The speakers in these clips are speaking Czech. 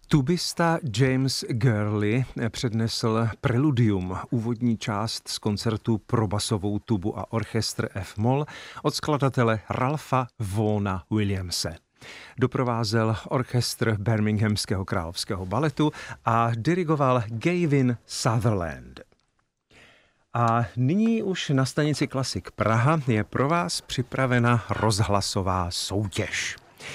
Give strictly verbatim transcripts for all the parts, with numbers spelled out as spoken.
Tubista James Gurley přednesl Preludium, úvodní část z koncertu pro basovou tubu a orchestr F-moll od skladatele Ralpha Vaughna Williamse. Doprovázel orchestr Birminghamského královského baletu a dirigoval Gavin Sutherland. A nyní už na stanici Klasik Praha je pro vás připravena rozhlasová soutěž.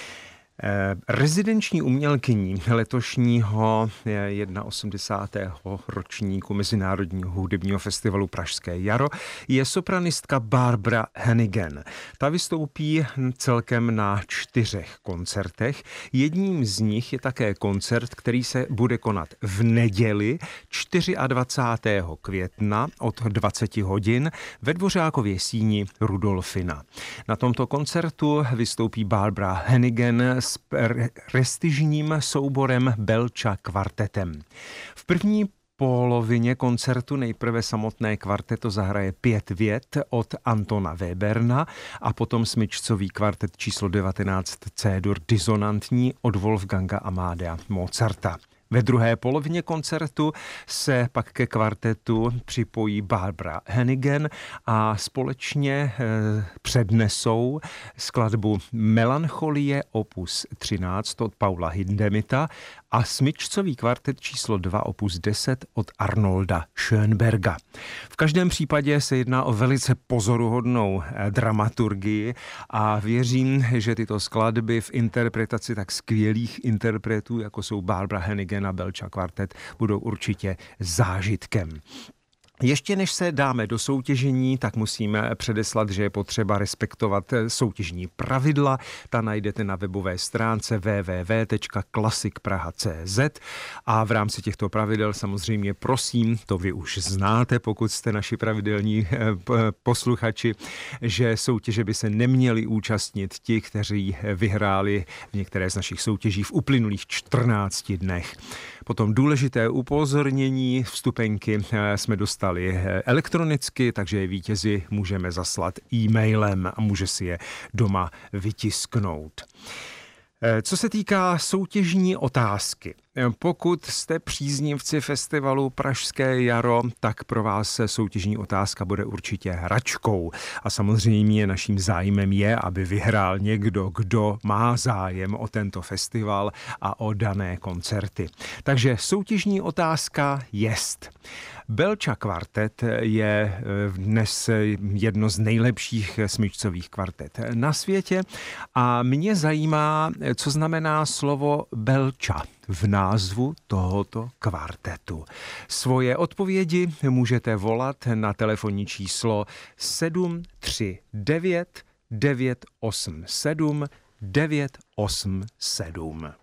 Rezidenční umělkyní letošního osmdesátého prvního ročníku Mezinárodního hudebního festivalu Pražské jaro je sopranistka Barbara Hannigan. Ta vystoupí celkem na čtyřech koncertech. Jedním z nich je také koncert, který se bude konat v neděli dvacátého čtvrtého května od dvacet hodin ve Dvořákově síni Rudolfina. Na tomto koncertu vystoupí Barbara Hannigan s prestižním souborem Belča kvartetem. V první polovině koncertu nejprve samotné kvarteto zahraje pět vět od Antona Weberna a potom smyčcový kvartet číslo devatenáct C-dur disonantní od Wolfganga Amadea Mozarta. Ve druhé polovině koncertu se pak ke kvartetu připojí Barbara Hannigan a společně přednesou skladbu Melancholie opus třináct od Paula Hindemita a smyčcový kvartet číslo dva opus deset od Arnolda Schönberga. V každém případě se jedná o velice pozoruhodnou dramaturgii a věřím, že tyto skladby v interpretaci tak skvělých interpretů, jako jsou Barbara Hannigan a Belča kvartet, budou určitě zážitkem. Ještě než se dáme do soutěžení, tak musíme předeslat, že je potřeba respektovat soutěžní pravidla. Ta najdete na webové stránce w w w tečka klasik praha tečka c z a v rámci těchto pravidel samozřejmě prosím, to vy už znáte, pokud jste naši pravidelní posluchači, že soutěže by se neměli účastnit ti, kteří vyhráli v některé z našich soutěží v uplynulých čtrnácti dnech. Potom důležité upozornění, vstupenky jsme dostali elektronicky, takže je vítězi můžeme zaslat e-mailem a může si je doma vytisknout. Co se týká soutěžní otázky, pokud jste příznivci festivalu Pražské jaro, tak pro vás soutěžní otázka bude určitě hračkou. A samozřejmě naším zájmem je, aby vyhrál někdo, kdo má zájem o tento festival a o dané koncerty. Takže soutěžní otázka jest. Belča kvartet je dnes jedno z nejlepších smyčcových kvartet na světě a mě zajímá, co znamená slovo Belča v názvu tohoto kvartetu. Svoje odpovědi můžete volat na telefonní číslo sedm tři devět devět osm sedm devět osm sedm.